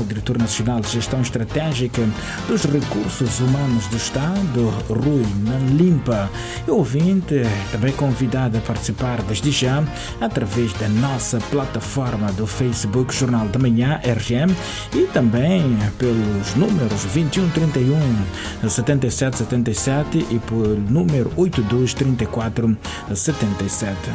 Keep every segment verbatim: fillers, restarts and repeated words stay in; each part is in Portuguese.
Diretor Nacional de Gestão Estratégica dos Recursos Humanos do Estado, Rui Nanlimpa. E o ouvinte também convidado a participar desde já através da nossa plataforma do Facebook Jornal da Manhã R G M e também pelos números vinte e um trinta e um setenta e sete setenta e sete e por número oitenta e dois trinta e quatro setenta e sete.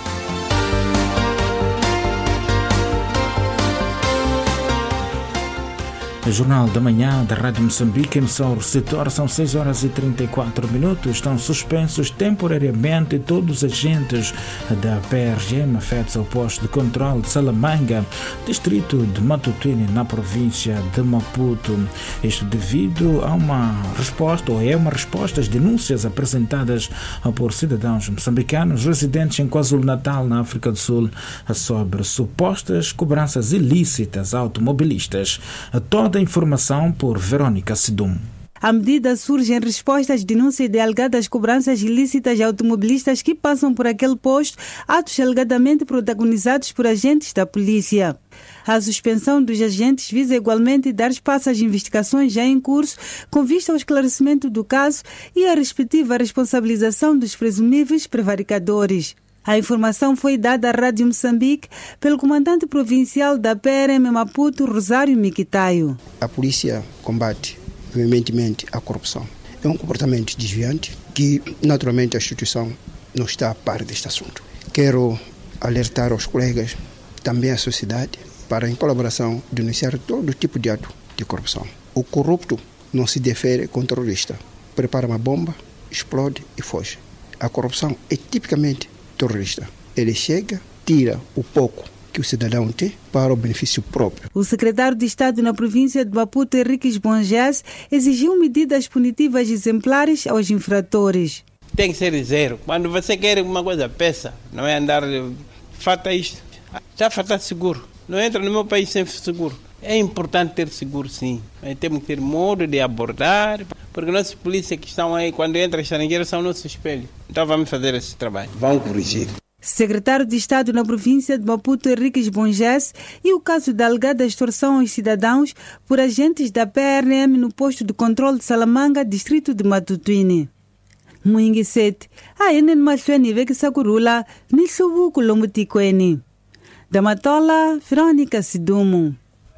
O Jornal da Manhã da Rádio Moçambique, emissão receptor, são seis horas e trinta e quatro minutos. Estão suspensos temporariamente todos os agentes da P R G M afetos ao posto de controle de Salamanga, distrito de Matutini, na província de Maputo. Isto devido a uma resposta, ou é uma resposta às denúncias apresentadas por cidadãos moçambicanos residentes em KwaZulu-Natal, na África do Sul, sobre supostas cobranças ilícitas a automobilistas. Toda a informação por Verônica Sidum. A medida surge em resposta às denúncias de alegadas cobranças ilícitas a automobilistas que passam por aquele posto, atos alegadamente protagonizados por agentes da polícia. A suspensão dos agentes visa igualmente dar espaço às investigações já em curso, com vista ao esclarecimento do caso e a respectiva responsabilização dos presumíveis prevaricadores. A informação foi dada à Rádio Moçambique pelo comandante provincial da P R M Maputo, Rosário Miquitaio. A polícia combate veementemente a corrupção. É um comportamento desviante que, naturalmente, a instituição não está a par deste assunto. Quero alertar aos colegas, também à sociedade, para, em colaboração, denunciar todo tipo de ato de corrupção. O corrupto não se defere com o terrorista. Prepara uma bomba, explode e foge. A corrupção é tipicamente terrorista. Ele chega, tira o pouco que o cidadão tem para o benefício próprio. O secretário de Estado na província de Maputo, Henriques Bonjás, exigiu medidas punitivas exemplares aos infratores. Tem que ser zero. Quando você quer uma coisa, peça. Não é andar, falta isto. Já falta seguro. Não entra no meu país sem seguro. É importante ter seguro, sim. Mas temos que ter modo de abordar, porque nossos polícias que estão aí, quando entram estrangeiros, são nosso espelho. Então vamos fazer esse trabalho. Vamos corrigir. Secretário de Estado na província de Maputo, Henriques Bonjás, e o caso da alegada extorsão aos cidadãos por agentes da P R M no posto de controle de Salamanga, distrito de Matutini. Muingi sete, a enen machweni veki sakurula, ni subu kulomutikwene. Da Matola, Verônica Sidumo.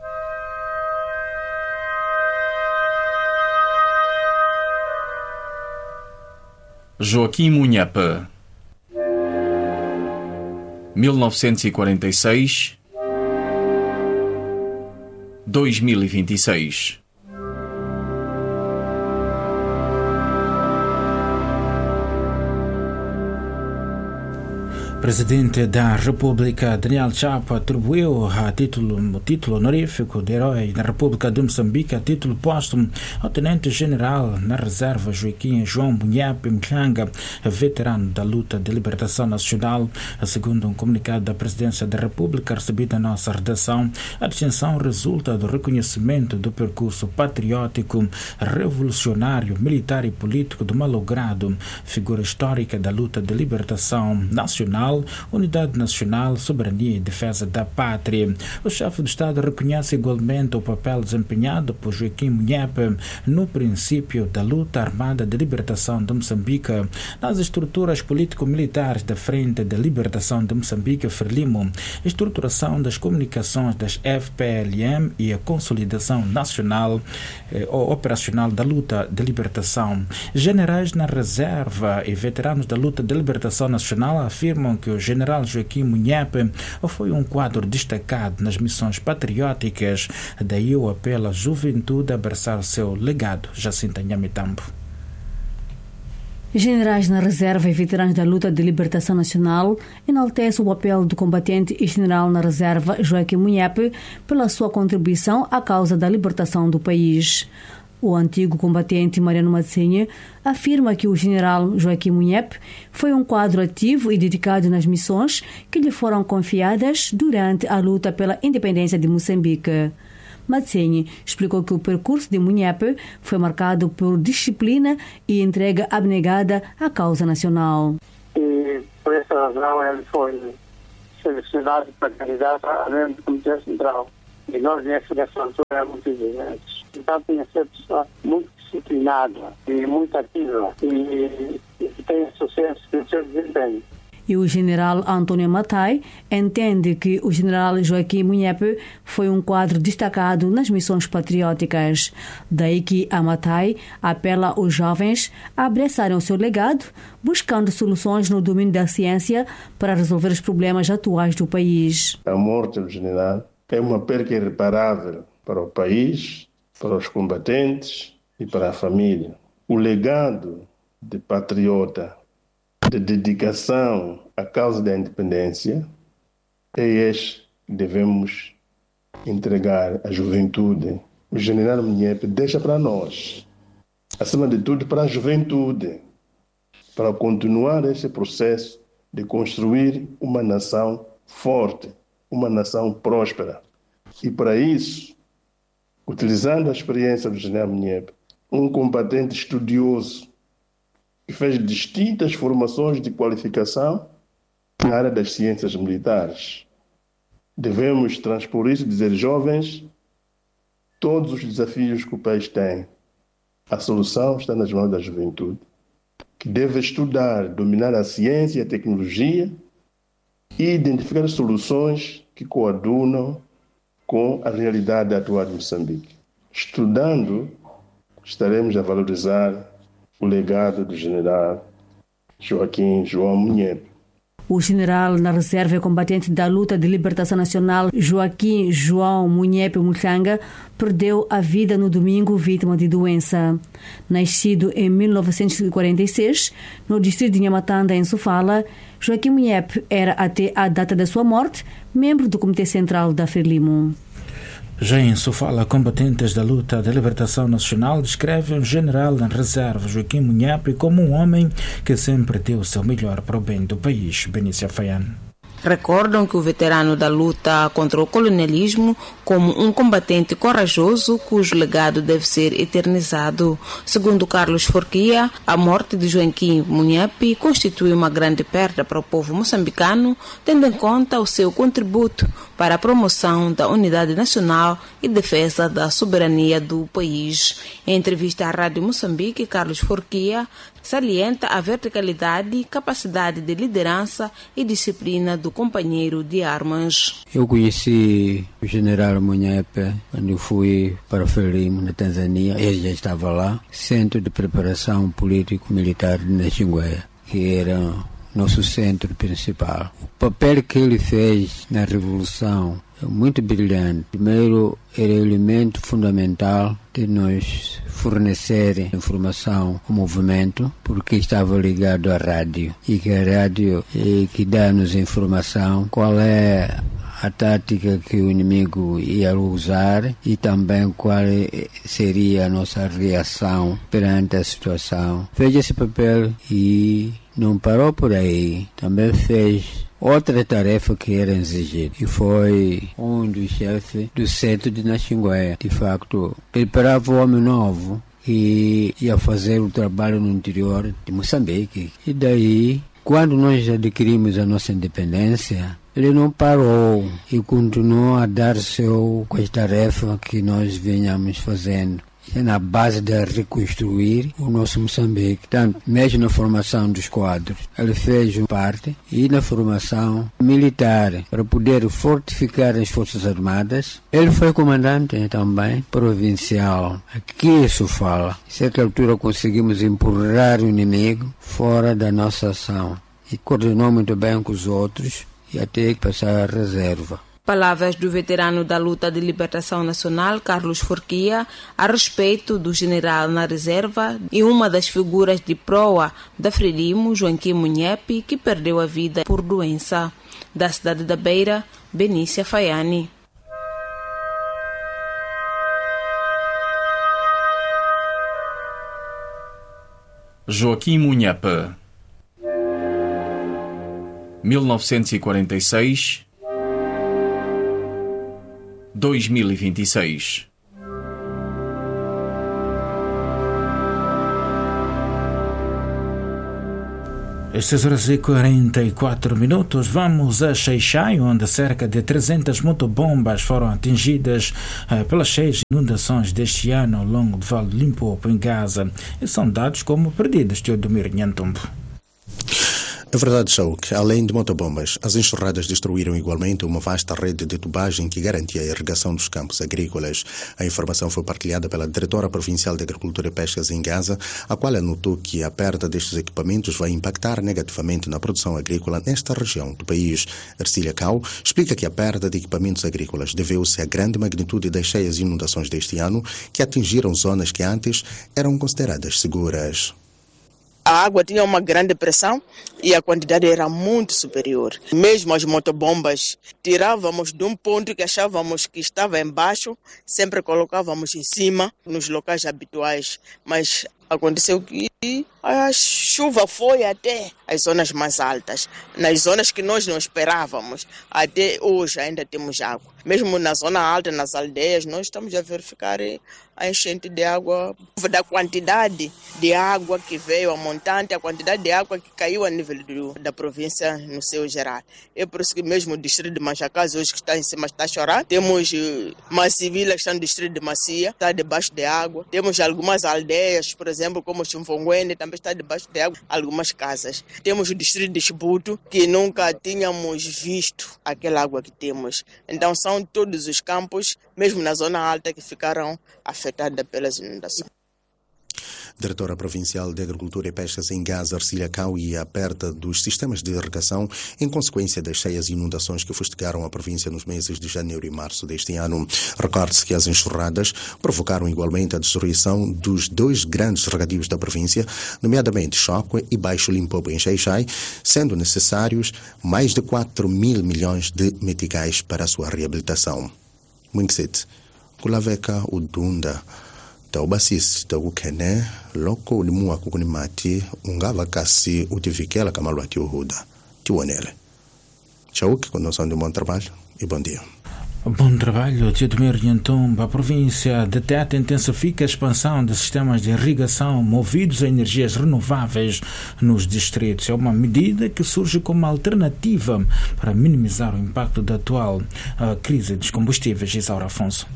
Joaquim Munhapa, mil novecentos e quarenta e seis a dois mil e vinte e seis. Presidente da República, Daniel Chapo, atribuiu a título, o título honorífico de Herói da República de Moçambique a título póstumo ao Tenente-General na Reserva Joaquim João Munhapa Mhlanga, veterano da luta de libertação nacional. Segundo um comunicado da Presidência da República recebido na nossa redação, a distinção resulta do reconhecimento do percurso patriótico, revolucionário, militar e político do malogrado, figura histórica da luta de libertação nacional, unidade nacional, soberania e defesa da pátria. O chefe do Estado reconhece igualmente o papel desempenhado por Joaquim Munhapa no princípio da luta armada de libertação de Moçambique, nas estruturas político-militares da Frente de Libertação de Moçambique, Frelimo, estruturação das comunicações das F P L M e a consolidação nacional eh, ou operacional da luta de libertação. Generais na reserva e veteranos da luta de libertação nacional afirmam que o general Joaquim Munhapa foi um quadro destacado nas missões patrióticas, daí o apelo à juventude a abraçar o seu legado. Jacinta Nhamitambo. Generais na reserva e veteranos da luta de libertação nacional enaltece o papel do combatente e general na reserva Joaquim Munhapa pela sua contribuição à causa da libertação do país. O antigo combatente Mariano Matsenha afirma que o general Joaquim Munhapa foi um quadro ativo e dedicado nas missões que lhe foram confiadas durante a luta pela independência de Moçambique. Matsenha explicou que o percurso de Munhapa foi marcado por disciplina e entrega abnegada à causa nacional. E por essa razão ele foi selecionado para candidato a membro do Comitê Central E nós, nessa, nessa altura, éramos muito exigentes. Então, tinha que ser pessoa muito disciplinada e muito ativa e, e que tenha sucesso no seu desempenho. E o general Antônio Matai entende que o general Joaquim Munhepe foi um quadro destacado nas missões patrióticas. Daí que a Matai apela aos jovens a abraçarem o seu legado, buscando soluções no domínio da ciência para resolver os problemas atuais do país. A morte do general é uma perca irreparável para o país, para os combatentes e para a família. O legado de patriota, de dedicação à causa da independência, é este que devemos entregar à juventude. O general Munhepe deixa para nós, acima de tudo para a juventude, para continuar esse processo de construir uma nação forte, uma nação próspera. E para isso, utilizando a experiência do general Munhepe, um combatente estudioso, que fez distintas formações de qualificação na área das ciências militares. Devemos transpor isso e dizer, jovens, todos os desafios que o país tem, a solução está nas mãos da juventude, que deve estudar, dominar a ciência e a tecnologia e identificar soluções que coadunam com a realidade atual de Moçambique. Estudando, estaremos a valorizar o legado do general Joaquim João Munhepe. O general na reserva e combatente da luta de libertação nacional Joaquim João Munhepe Mutlanga perdeu a vida no domingo vítima de doença. Nascido em mil novecentos e quarenta e seis, no distrito de Nhamatanda, em Sofala, Joaquim Munhepe era até a data da sua morte membro do Comitê Central da Frelimo. Já em Sofala, combatentes da luta de libertação nacional descrevem o general em reserva Joaquim Munhepe como um homem que sempre deu o seu melhor para o bem do país. Benícia Faiane. Recordam que o veterano da luta contra o colonialismo como um combatente corajoso cujo legado deve ser eternizado. Segundo Carlos Forquia, a morte de Joaquim Munhepe constitui uma grande perda para o povo moçambicano, tendo em conta o seu contributo para a promoção da unidade nacional e defesa da soberania do país. Em entrevista à Rádio Moçambique, Carlos Forquia salienta a verticalidade, capacidade de liderança e disciplina do companheiro de armas. Eu conheci o general Munhepe quando eu fui para o Frelimo, na Tanzânia. Ele já estava lá, Centro de Preparação Político-Militar de Naxingueia, que era nosso centro principal. O papel que ele fez na Revolução é muito brilhante. Primeiro, era o elemento fundamental de nos fornecer informação ao movimento, porque estava ligado à rádio, e que a rádio é que dá-nos informação qual é a tática que o inimigo ia usar e também qual seria a nossa reação perante a situação. Fez esse papel e não parou por aí, também fez outra tarefa que era exigida, e foi um dos chefes do centro de Naxingueia. De facto, preparava o homem novo e ia fazer o trabalho no interior de Moçambique. E daí, quando nós adquirimos a nossa independência, ele não parou e continuou a dar seu com as tarefas que nós vinhamos fazendo. É na base de reconstruir o nosso Moçambique. Tanto, mesmo na formação dos quadros, ele fez parte, e na formação militar, para poder fortificar as Forças Armadas. Ele foi comandante também provincial. Aqui isso fala. A certa altura conseguimos empurrar o inimigo fora da nossa ação. E coordenou muito bem com os outros e até passar a reserva. Palavras do veterano da luta de libertação nacional, Carlos Forquia, a respeito do general na reserva e uma das figuras de proa da Frelimo, Joaquim Munhepe, que perdeu a vida por doença. Da cidade da Beira, Benícia Faiane. Joaquim Munhepe, mil novecentos e quarenta e seis a dois mil e vinte e seis. seis horas e quarenta e quatro minutos. Vamos a Xai-Xai, onde cerca de trezentas motobombas foram atingidas uh, pelas cheias inundações deste ano ao longo do Vale do Limpopo, em Gaza, e são dados como perdidos de Odomir Nhantumbo. É verdade, Shauk. Além de motobombas, as enxurradas destruíram igualmente uma vasta rede de tubagem que garantia a irrigação dos campos agrícolas. A informação foi partilhada pela Diretora Provincial de Agricultura e Pescas em Gaza, a qual anotou que a perda destes equipamentos vai impactar negativamente na produção agrícola nesta região do país. Ercília Cao explica que a perda de equipamentos agrícolas deveu-se à grande magnitude das cheias e inundações deste ano, que atingiram zonas que antes eram consideradas seguras. A água tinha uma grande pressão e a quantidade era muito superior. Mesmo as motobombas, tirávamos de um ponto que achávamos que estava embaixo, sempre colocávamos em cima, nos locais habituais. Mas aconteceu que a chuva foi até as zonas mais altas, nas zonas que nós não esperávamos. Até hoje ainda temos água. Mesmo na zona alta, nas aldeias, nós estamos a verificar a enchente de água, da quantidade de água que veio a montante, a quantidade de água que caiu a nível do, da província no seu geral. É por isso que mesmo o distrito de Machacaz, hoje que está em cima, está a chorar. Temos Massivila, que está no distrito de Macia, está debaixo de água. Temos algumas aldeias, por exemplo, como Chumfonguene, também está debaixo de água, algumas casas. Temos o distrito de Chibuto, que nunca tínhamos visto aquela água que temos. Então são todos os campos, mesmo na zona alta, que ficaram afetados pelas inundações. Diretora Provincial de Agricultura e Pescas em Gaza, Ercília Cao, e a perda dos sistemas de irrigação em consequência das cheias e inundações que fustigaram a província nos meses de janeiro e março deste ano. Recorde-se que as enxurradas provocaram igualmente a destruição dos dois grandes regadios da província, nomeadamente Chocwe e Baixo Limpopo em Xai-Xai, sendo necessários mais de quatro mil milhões de meticais para a sua reabilitação. Mwingsit, Kulaveka Udunda, Taubasis Taukene, Loko Limua Kukunimati, Ungava Kasi Utivikela Kamalwati Uhuda. Tiwanele. Tchauk, condução de um bom trabalho e bom dia. Bom trabalho, Teodomir Nhantumbo. A província de Tete intensifica a expansão de sistemas de irrigação movidos a energias renováveis nos distritos. É uma medida que surge como alternativa para minimizar o impacto da atual uh, crise dos combustíveis. Isaura Afonso.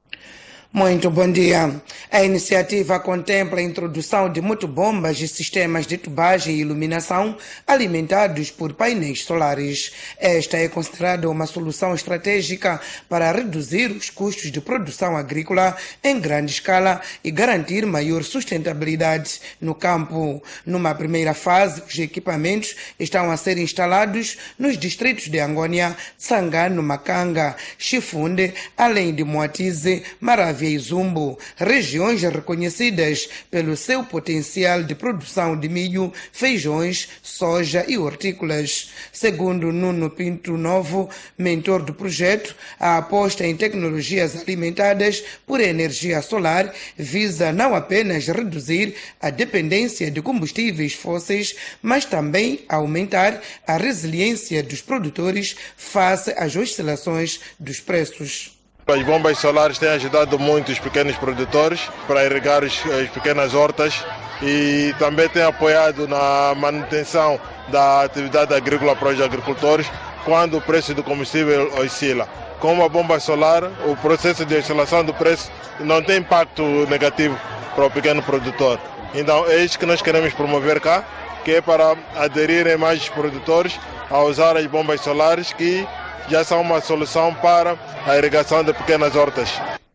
Muito bom dia. A iniciativa contempla a introdução de motobombas e sistemas de tubagem e iluminação alimentados por painéis solares. Esta é considerada uma solução estratégica para reduzir os custos de produção agrícola em grande escala e garantir maior sustentabilidade no campo. Numa primeira fase, os equipamentos estão a ser instalados nos distritos de Angônia, Tsangano, Macanga, Chifunde, além de Moatize, Maravilha e Zumbo, regiões reconhecidas pelo seu potencial de produção de milho, feijões, soja e hortícolas. Segundo Nuno Pinto Novo, mentor do projeto, a aposta em tecnologias alimentadas por energia solar visa não apenas reduzir a dependência de combustíveis fósseis, mas também aumentar a resiliência dos produtores face às oscilações dos preços. As bombas solares têm ajudado muito os pequenos produtores para irrigar as pequenas hortas e também têm apoiado na manutenção da atividade agrícola para os agricultores quando o preço do combustível oscila. Com a bomba solar, o processo de oscilação do preço não tem impacto negativo para o pequeno produtor. Então é isso que nós queremos promover cá, que é para aderirem mais os produtores a usar as bombas solares, que já são uma solução para a irrigação de pequenas hortas.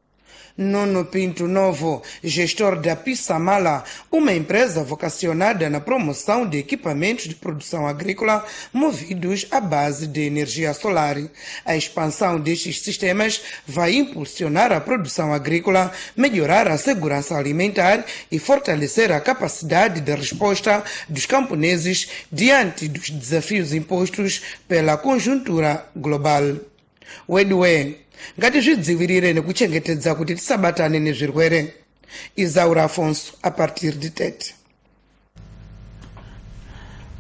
Nuno Pinto Novo, gestor da Pissamala, uma empresa vocacionada na promoção de equipamentos de produção agrícola movidos à base de energia solar. A expansão destes sistemas vai impulsionar a produção agrícola, melhorar a segurança alimentar e fortalecer a capacidade de resposta dos camponeses diante dos desafios impostos pela conjuntura global. Wedwe ngatizvidzivirire nekuchengetedza kuti tisabatane nezvirwere. Isaura Afonso, a partir de Tete.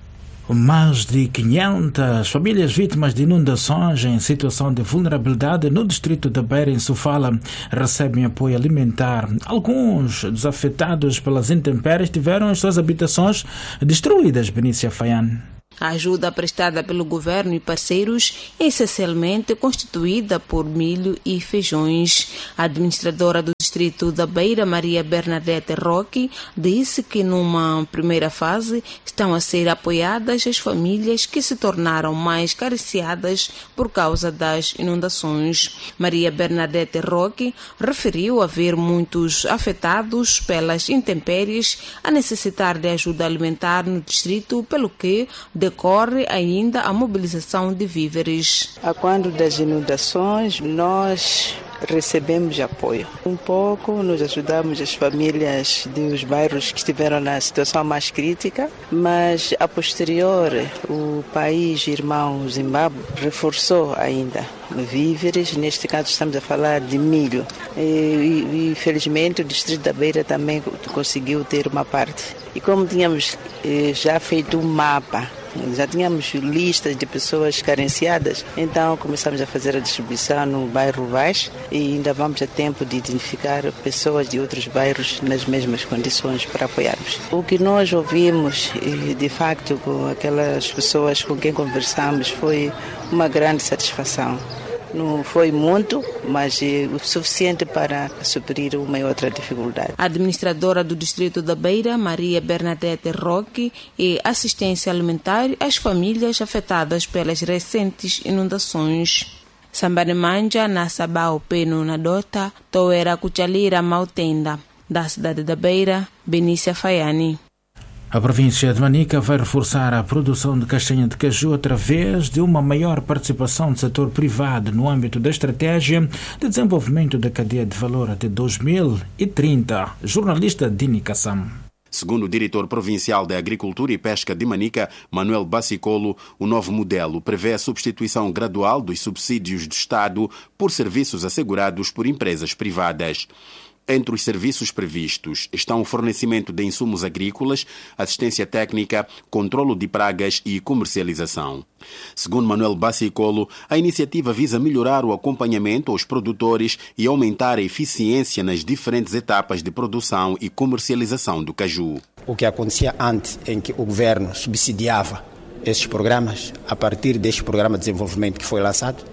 Mais de quinhentas famílias vítimas de inundações em situação de vulnerabilidade no distrito da Beira, em Sofala, recebem apoio alimentar. Alguns dos afetados pelas intempéries tiveram as suas habitações destruídas. Benícia Faiane. A ajuda prestada pelo governo e parceiros é essencialmente constituída por milho e feijões. A administradora do distrito da Beira, Maria Bernadette Roque, disse que numa primeira fase estão a ser apoiadas as famílias que se tornaram mais carenciadas por causa das inundações. Maria Bernadette Roque referiu haver muitos afetados pelas intempéries a necessitar de ajuda alimentar no distrito, pelo que decorre ainda a mobilização de víveres. A quando das inundações, nós recebemos apoio. Um pouco nos ajudamos as famílias dos bairros que estiveram na situação mais crítica, mas a posterior o país irmão Zimbábue reforçou ainda víveres. Neste caso estamos a falar de milho e, e, e felizmente o distrito da Beira também conseguiu ter uma parte. E como tínhamos eh, já feito um mapa, já tínhamos listas de pessoas carenciadas, então começamos a fazer a distribuição no bairro Vaz e ainda vamos a tempo de identificar pessoas de outros bairros nas mesmas condições para apoiarmos. O que nós ouvimos, de facto, com aquelas pessoas com quem conversamos, foi uma grande satisfação. Não foi muito, mas é o suficiente para suprir uma e outra dificuldade. A administradora do distrito da Beira, Maria Bernadette Roque, e assistência alimentar às famílias afetadas pelas recentes inundações. Sambanemanja, na Sabao Peno, na Dota, Toera Cuchalira, Mautenda. Da cidade da Beira, Benícia Faiane. A província de Manica vai reforçar a produção de castanha de caju através de uma maior participação do setor privado no âmbito da estratégia de desenvolvimento da cadeia de valor até dois mil e trinta. Jornalista Dini Kassam. Segundo o diretor provincial da Agricultura e Pesca de Manica, Manuel Bassicolo, o novo modelo prevê a substituição gradual dos subsídios do Estado por serviços assegurados por empresas privadas. Entre os serviços previstos estão o fornecimento de insumos agrícolas, assistência técnica, controlo de pragas e comercialização. Segundo Manuel Bassicolo, a iniciativa visa melhorar o acompanhamento aos produtores e aumentar a eficiência nas diferentes etapas de produção e comercialização do caju. O que acontecia antes, em que o governo subsidiava esses programas, a partir deste programa de desenvolvimento que foi lançado,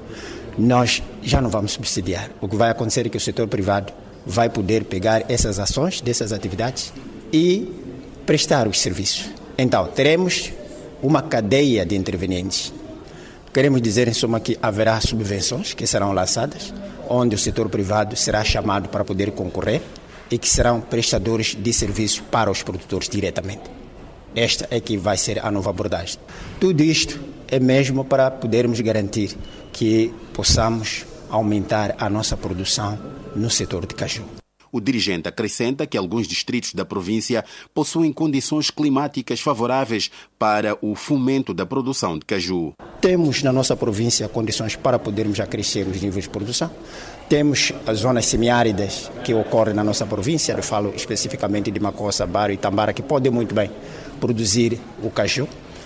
nós já não vamos subsidiar. O que vai acontecer é que o setor privado vai poder pegar essas ações, dessas atividades e prestar os serviços. Então, teremos uma cadeia de intervenientes. Queremos dizer, em suma, que haverá subvenções que serão lançadas, onde o setor privado será chamado para poder concorrer e que serão prestadores de serviços para os produtores diretamente. Esta é que vai ser a nova abordagem. Tudo isto é mesmo para podermos garantir que possamos aumentar a nossa produção no setor de caju. O dirigente acrescenta que alguns distritos da província possuem condições climáticas favoráveis para o fomento da produção de caju. Temos na nossa província condições para podermos acrescer os níveis de produção. Temos as zonas semiáridas que ocorrem na nossa província, eu falo especificamente de Macossa, Baro e Tambara, que podem muito bem produzir o caju.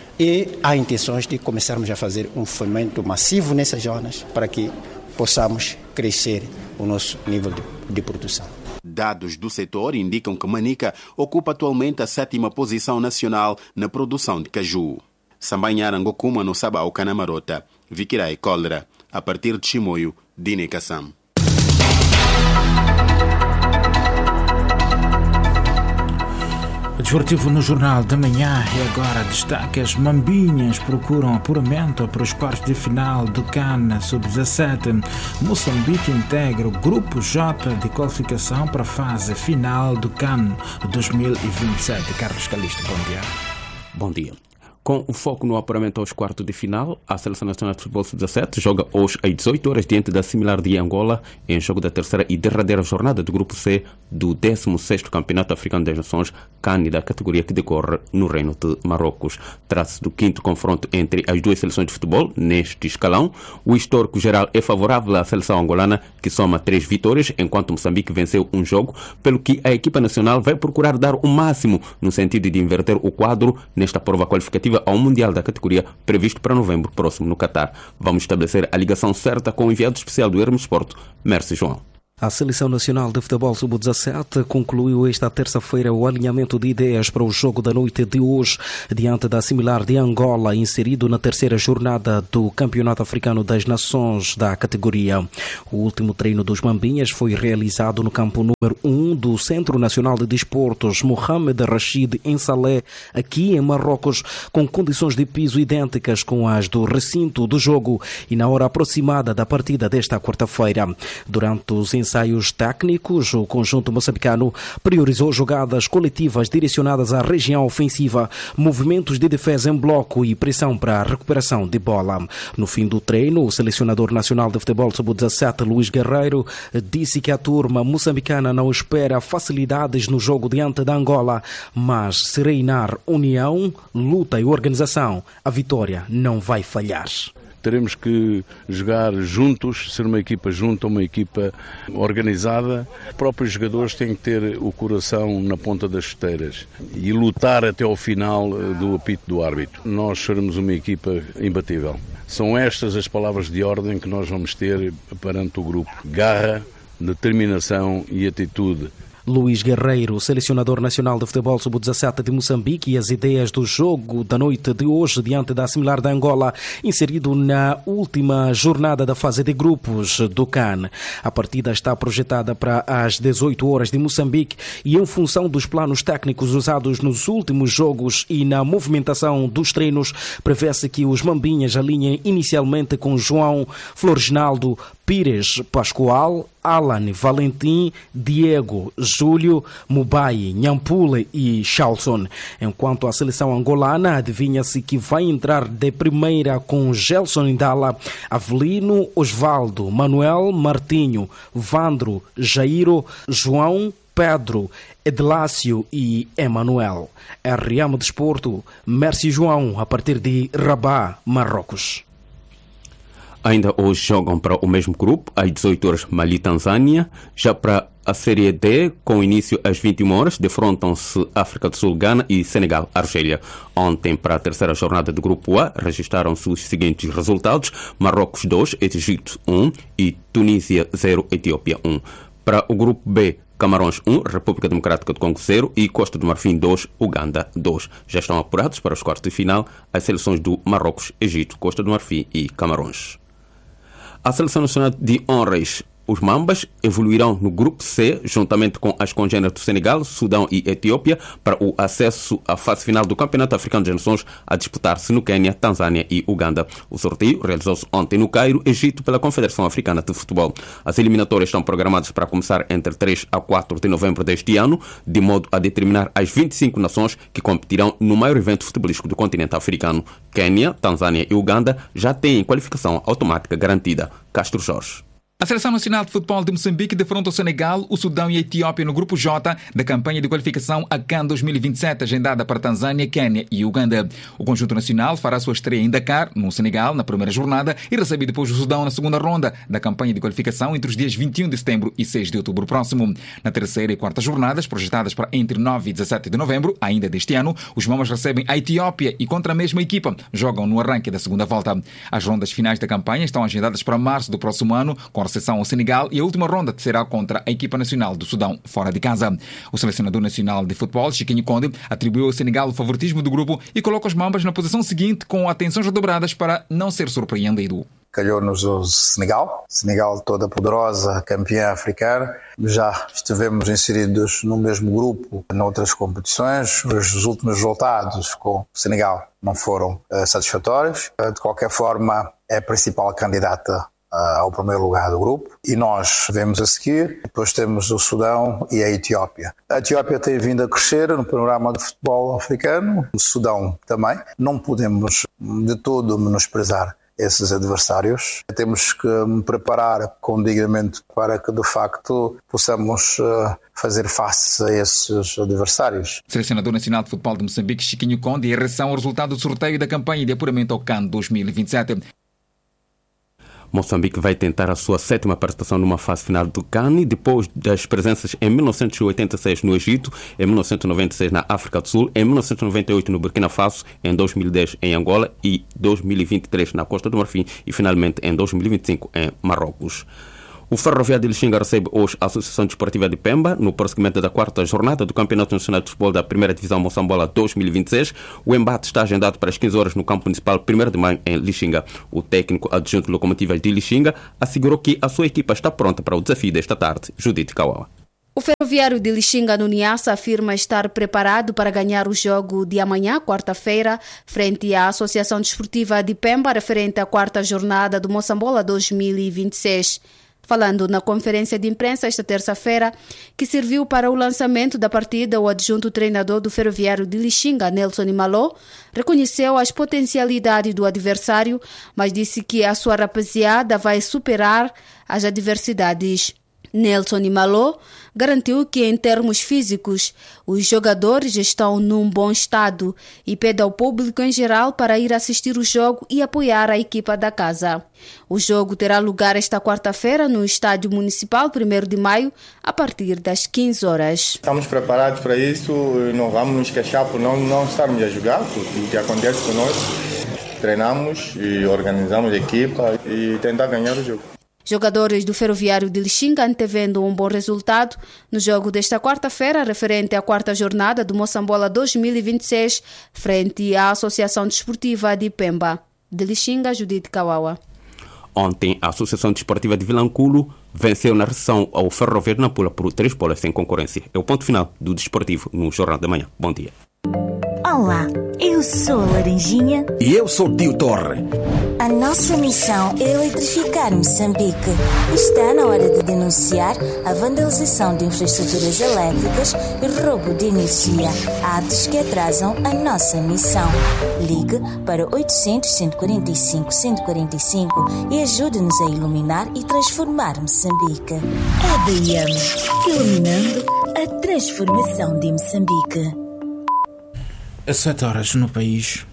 E há intenções de começarmos a fazer um fomento massivo nessas zonas para que possamos crescer o nosso nível de, de produção. Dados do setor indicam que Manica ocupa atualmente a sétima posição nacional na produção de caju. Sambanhara Ngokuma no Sabao Canamarota, Vikirai Cólera, a partir de Chimoio, Dine Kassam. Desportivo no Jornal da Manhã e agora destaque: as Mambinhas procuram apuramento para os quartos de final do CAN sub dezassete. Moçambique integra o Grupo J de qualificação para a fase final do CAN dois mil e vinte e sete. Carlos Calixto, bom dia. Bom dia. Com o foco no apuramento aos quartos de final, a Seleção Nacional de Futebol sub dezassete joga hoje às dezoito horas diante da Similar de Angola, em jogo da terceira e derradeira jornada do Grupo C do décimo sexto Campeonato Africano das Nações, CAN, da categoria que decorre no Reino de Marrocos. Trata-se do quinto confronto entre as duas seleções de futebol neste escalão. O histórico geral é favorável à seleção angolana, que soma três vitórias, enquanto Moçambique venceu um jogo, pelo que a equipa nacional vai procurar dar o máximo no sentido de inverter o quadro nesta prova qualificativa relativa ao Mundial da categoria previsto para novembro próximo no Catar. Vamos estabelecer a ligação certa com o enviado especial do Hermes Sport, Merci João. A Seleção Nacional de Futebol sub dezassete concluiu esta terça-feira o alinhamento de ideias para o jogo da noite de hoje, diante da similar de Angola, inserido na terceira jornada do Campeonato Africano das Nações da categoria. O último treino dos Mambinhas foi realizado no campo número um do Centro Nacional de Desportos Mohamed Rashid em Salé, aqui em Marrocos, com condições de piso idênticas com as do recinto do jogo e na hora aproximada da partida desta quarta-feira. Durante os ensaios técnicos, o conjunto moçambicano priorizou jogadas coletivas direcionadas à região ofensiva, movimentos de defesa em bloco e pressão para a recuperação de bola. No fim do treino, o selecionador nacional de futebol sub dezassete, Luís Guerreiro, disse que a turma moçambicana não espera facilidades no jogo diante da Angola, mas se reinar união, luta e organização, a vitória não vai falhar. Teremos que jogar juntos, ser uma equipa junta, uma equipa organizada. Os próprios jogadores têm que ter o coração na ponta das chuteiras e lutar até ao final do apito do árbitro. Nós seremos uma equipa imbatível. São estas as palavras de ordem que nós vamos ter perante o grupo. Garra, determinação e atitude. Luís Guerreiro, selecionador nacional de futebol sub dezassete de Moçambique, e as ideias do jogo da noite de hoje diante da similar da Angola, inserido na última jornada da fase de grupos do CAN. A partida está projetada para as dezoito horas de Moçambique e, em função dos planos técnicos usados nos últimos jogos e na movimentação dos treinos, prevê-se que os Mambinhas alinhem inicialmente com João Floriginaldo, Pires Pascoal, Alan Valentim, Diego, Júlio, Mubai, Nhampule e Charlson. Enquanto a seleção angolana, adivinha-se que vai entrar de primeira com Gelson Indala, Avelino, Osvaldo, Manuel, Martinho, Vandro, Jairo, João, Pedro, Edlácio e Emanuel. R M Desporto, Merci João, a partir de Rabat, Marrocos. Ainda hoje jogam para o mesmo grupo, às dezoito horas, Mali, Tanzânia. Já para a Série D, com início às vinte e uma horas, defrontam-se África do Sul, Gana e Senegal, Argélia. Ontem, para a terceira jornada do Grupo A, registraram-se os seguintes resultados: Marrocos dois, Egito um e Tunísia zero, Etiópia um. Para o Grupo B, Camarões um, República Democrática do Congo zero e Costa do Marfim dois, Uganda dois. Já estão apurados para os quartos de final as seleções do Marrocos, Egito, Costa do Marfim e Camarões. A Seleção Nacional de Honras, os Mambas, evoluirão no Grupo C, juntamente com as congêneres do Senegal, Sudão e Etiópia, para o acesso à fase final do Campeonato Africano de Nações, a disputar-se no Quênia, Tanzânia e Uganda. O sorteio realizou-se ontem no Cairo, Egito, pela Confederação Africana de Futebol. As eliminatórias estão programadas para começar entre três a quatro de novembro deste ano, de modo a determinar as vinte e cinco nações que competirão no maior evento futebolístico do continente africano. Quênia, Tanzânia e Uganda já têm qualificação automática garantida. Castro Jorge. A Seleção Nacional de Futebol de Moçambique defronta o Senegal, o Sudão e a Etiópia no Grupo J da campanha de qualificação à CAN dois mil e vinte e sete, agendada para Tanzânia, Quênia e Uganda. O conjunto nacional fará sua estreia em Dakar, no Senegal, na primeira jornada, e recebe depois o Sudão na segunda ronda da campanha de qualificação entre os dias vinte e um de setembro e seis de outubro próximo. Na terceira e quarta jornadas, projetadas para entre nove e dezassete de novembro, ainda deste ano, os Mamas recebem a Etiópia e contra a mesma equipa jogam no arranque da segunda volta. As rondas finais da campanha estão agendadas para março do próximo ano, com recepção ao Senegal, e a última ronda será contra a equipa nacional do Sudão, fora de casa. O selecionador nacional de futebol, Chiquinho Conde, atribuiu ao Senegal o favoritismo do grupo e coloca os Mambas na posição seguinte, com atenções redobradas para não ser surpreendido. Calhou-nos o Senegal, Senegal toda poderosa, campeã africana. Já estivemos inseridos no mesmo grupo noutras competições. Os últimos resultados com o Senegal não foram uh, satisfatórios. Uh, de qualquer forma, é a principal candidata ao primeiro lugar do grupo, e nós vemos a seguir. Depois temos o Sudão e a Etiópia. A Etiópia tem vindo a crescer no panorama de futebol africano, o Sudão também. Não podemos de todo menosprezar esses adversários. Temos que me preparar com dignamente para que, de facto, possamos uh, fazer face a esses adversários. Selecionador Nacional de Futebol de Moçambique, Chiquinho Conde, em reação ao resultado do sorteio da campanha de apuramento ao CAN dois mil e vinte e sete. Moçambique vai tentar a sua sétima participação numa fase final do CAN, depois das presenças em mil novecentos e oitenta e seis no Egito, em mil novecentos e noventa e seis na África do Sul, em mil novecentos e noventa e oito no Burkina Faso, em dois mil e dez em Angola e dois mil e vinte e três na Costa do Marfim e finalmente em dois mil e vinte e cinco em Marrocos. O Ferroviário de Lixinga recebe hoje a Associação Desportiva de Pemba no prosseguimento da quarta jornada do Campeonato Nacional de Futebol da Primeira Divisão Moçambola dois mil e vinte e seis. O embate está agendado para as quinze horas no campo municipal primeiro de maio em Lixinga. O técnico adjunto Locomotiva de Lixinga assegurou que a sua equipa está pronta para o desafio desta tarde. Judite Kawawa. O Ferroviário de Lixinga no Niassa afirma estar preparado para ganhar o jogo de amanhã, quarta-feira, frente à Associação Desportiva de Pemba, referente à quarta jornada do Moçambola dois mil e vinte e seis. Falando na conferência de imprensa esta terça-feira, que serviu para o lançamento da partida, o adjunto treinador do Ferroviário de Lixinga, Nelson Imalô, reconheceu as potencialidades do adversário, mas disse que a sua rapaziada vai superar as adversidades. Nelson Imalô garantiu que, em termos físicos, os jogadores estão num bom estado e pede ao público em geral para ir assistir o jogo e apoiar a equipa da casa. O jogo terá lugar esta quarta-feira no Estádio Municipal, primeiro de maio, a partir das quinze horas. Estamos preparados para isso, não vamos nos queixar por não, não estarmos a jogar, porque o que acontece conosco, treinamos e organizamos a equipa e tentar ganhar o jogo. Jogadores do Ferroviário de Lixinga antevendo um bom resultado no jogo desta quarta-feira, referente à quarta jornada do Moçambola dois mil e vinte e seis, frente à Associação Desportiva de Pemba. De Lixinga, Judite Kawawa. Ontem, a Associação Desportiva de Vilanculo venceu na recepção ao Ferroviário de Nampula por três bolas sem concorrência. É o ponto final do Desportivo no Jornal da Manhã. Bom dia. Olá, eu sou a Laranjinha. E eu sou o Tio Torre. A nossa missão é eletrificar Moçambique. Está na hora de denunciar a vandalização de infraestruturas elétricas e roubo de energia, atos que atrasam a nossa missão. Ligue para oitocentos, cento e quarenta e cinco, cento e quarenta e cinco e ajude-nos a iluminar e transformar Moçambique. É D I M, iluminando a transformação de Moçambique. Às sete horas no país.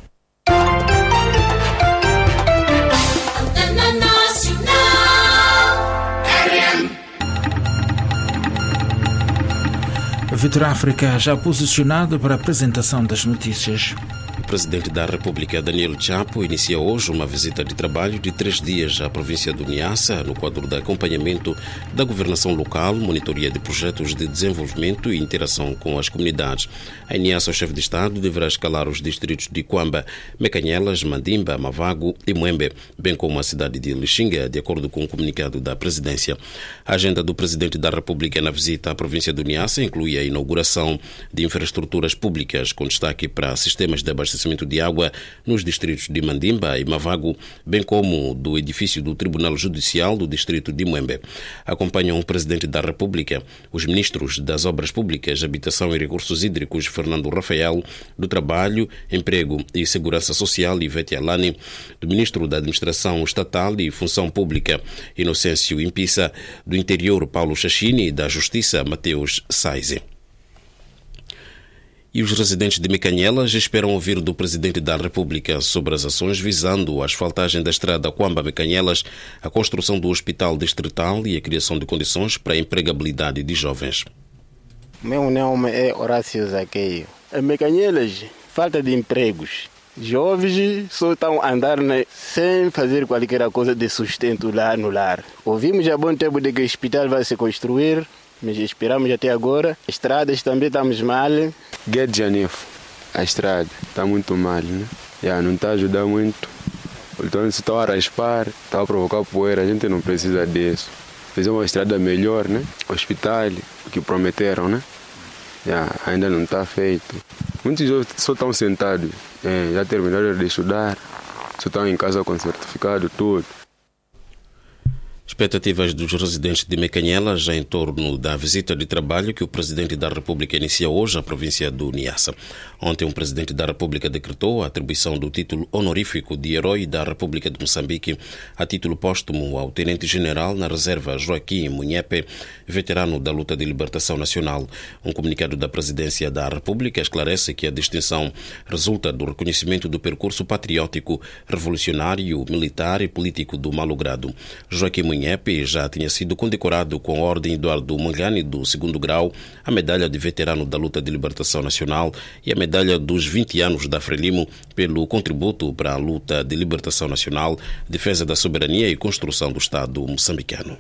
Vitor África já posicionado para a apresentação das notícias. O presidente da República, Daniel Chapo, inicia hoje uma visita de trabalho de três dias à província do Niassa, no quadro de acompanhamento da governação local, monitoria de projetos de desenvolvimento e interação com as comunidades. Em Niassa, o chefe de Estado deverá escalar os distritos de Quamba, Mecanhelas, Mandimba, Mavago e Muembe, bem como a cidade de Lixinga, de acordo com o comunicado da presidência. A agenda do presidente da República na visita à província do Niassa inclui a inauguração de infraestruturas públicas, com destaque para sistemas de abastecimento de água nos distritos de Mandimba e Mavago, bem como do edifício do Tribunal Judicial do distrito de Muembe. Acompanham o presidente da República os ministros das Obras Públicas, Habitação e Recursos Hídricos, Fernando Rafael, do Trabalho, Emprego e Segurança Social, Ivete Alani, do ministro da Administração Estatal e Função Pública, Inocêncio Impissa, do Interior, Paulo Chachini, e da Justiça, Mateus Saize. E os residentes de Mecanhelas esperam ouvir do Presidente da República sobre as ações visando a asfaltagem da estrada Quamba-Mecanhelas, a construção do Hospital Distrital e a criação de condições para a empregabilidade de jovens. Meu nome é Horácio Zaqueio. Em Mecanhelas, falta de empregos. Jovens só estão a andar, né, sem fazer qualquer coisa de sustento lá no lar. Ouvimos há bom tempo de que o hospital vai se construir, mas esperamos até agora. Estradas também estamos mal. Guedes Janifo, a estrada está muito mal, né? Já não está a ajudar muito. Então, se está a raspar, está a provocar poeira, a gente não precisa disso. Fazer uma estrada melhor, né? Hospital, o que prometeram, né? Já, ainda não está feito. Muitos jovens só estão sentados, é, já terminaram de estudar, só estão em casa com certificado, tudo. Expectativas dos residentes de Mecanhelas em torno da visita de trabalho que o Presidente da República inicia hoje à província do Niassa. Ontem, o Presidente da República decretou a atribuição do título honorífico de Herói da República de Moçambique a título póstumo ao Tenente-General na Reserva Joaquim Munhepe, veterano da luta de libertação nacional. Um comunicado da Presidência da República esclarece que a distinção resulta do reconhecimento do percurso patriótico, revolucionário, militar e político do malogrado. Joaquim Munhepe já tinha sido condecorado com a Ordem Eduardo Mondlane do segundo grau, a medalha de veterano da luta de libertação nacional e a medalha dos vinte anos da Frelimo pelo contributo para a luta de libertação nacional, defesa da soberania e construção do Estado moçambicano.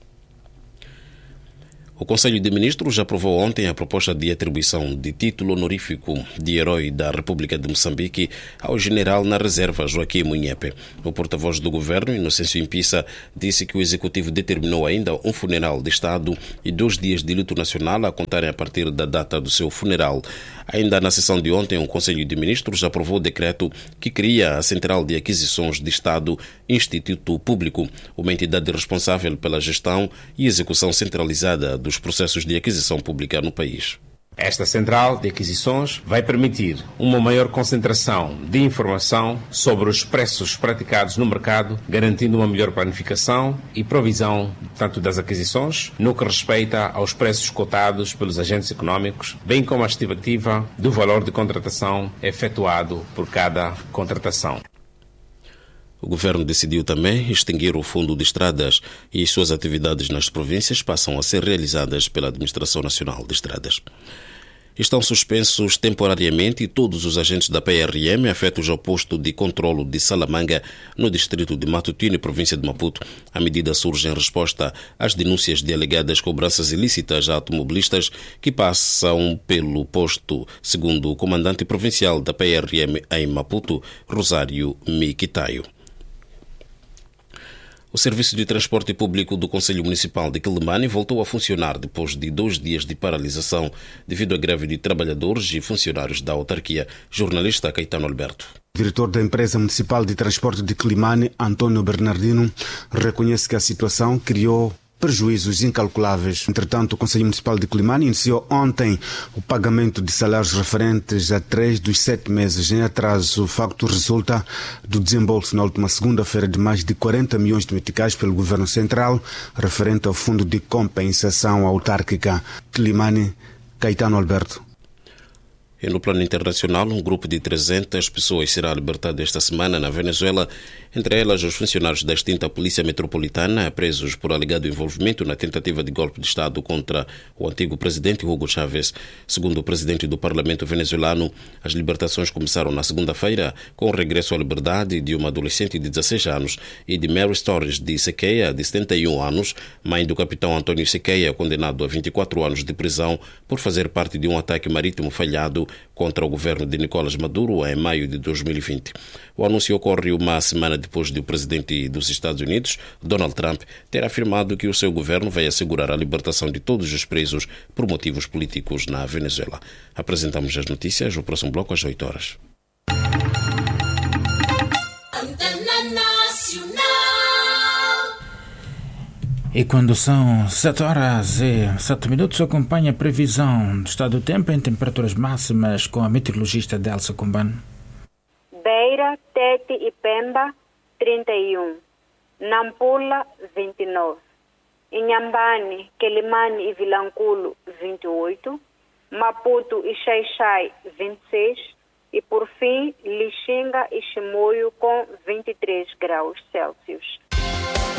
O Conselho de Ministros aprovou ontem a proposta de atribuição de título honorífico de Herói da República de Moçambique ao general na reserva Joaquim Munhepe. O porta-voz do governo, Inocêncio Impissa, disse que o executivo determinou ainda um funeral de Estado e dois dias de luto nacional a contarem a partir da data do seu funeral. Ainda na sessão de ontem, o Conselho de Ministros aprovou o decreto que cria a Central de Aquisições de Estado, Instituto Público, uma entidade responsável pela gestão e execução centralizada dos processos de aquisição pública no país. Esta central de aquisições vai permitir uma maior concentração de informação sobre os preços praticados no mercado, garantindo uma melhor planificação e provisão tanto das aquisições, no que respeita aos preços cotados pelos agentes econômicos, bem como a estimativa do valor de contratação efetuado por cada contratação. O governo decidiu também extinguir o Fundo de Estradas e suas atividades nas províncias passam a ser realizadas pela Administração Nacional de Estradas. Estão suspensos temporariamente todos os agentes da P R M afetos ao posto de controlo de Salamanga, no distrito de Matutino, província de Maputo. A medida surge em resposta às denúncias de alegadas cobranças ilícitas a automobilistas que passam pelo posto, segundo o comandante provincial da P R M em Maputo, Rosário Miquitaio. O Serviço de Transporte Público do Conselho Municipal de Quelimane voltou a funcionar depois de dois dias de paralisação devido à greve de trabalhadores e funcionários da autarquia. Jornalista Caetano Alberto. O diretor da Empresa Municipal de Transporte de Quelimane, Antônio Bernardino, reconhece que a situação criou prejuízos incalculáveis. Entretanto, o Conselho Municipal de Quelimane iniciou ontem o pagamento de salários referentes a três dos sete meses em atraso. O facto resulta do desembolso na última segunda-feira de mais de quarenta milhões de meticais pelo Governo Central, referente ao Fundo de Compensação Autárquica. Quelimane, Caetano Alberto. E no plano internacional, um grupo de trezentas pessoas será libertado esta semana na Venezuela, entre elas os funcionários da extinta Polícia Metropolitana, presos por alegado envolvimento na tentativa de golpe de Estado contra o antigo presidente Hugo Chávez. Segundo o presidente do Parlamento venezuelano, as libertações começaram na segunda-feira com o regresso à liberdade de uma adolescente de dezesseis anos e de Mary Torres de Sequeia, de setenta e um anos, mãe do capitão Antônio Sequeia, condenado a vinte e quatro anos de prisão por fazer parte de um ataque marítimo falhado contra o governo de Nicolás Maduro em maio de dois mil e vinte. O anúncio ocorre uma semana depois de o presidente dos Estados Unidos, Donald Trump, ter afirmado que o seu governo vai assegurar a libertação de todos os presos por motivos políticos na Venezuela. Apresentamos as notícias, o próximo bloco às oito horas. E quando são sete horas e sete minutos, acompanha a previsão do estado do tempo em temperaturas máximas com a meteorologista Delsa Kumban. Beira, Tete e Pemba, trinta e um. Nampula, vinte e nove. Inhambane, Quelimane e Vilanculo, vinte e oito. Maputo e Xai-Xai, vinte e seis. E por fim, Lixinga e Chimoio com vinte e três graus Celsius.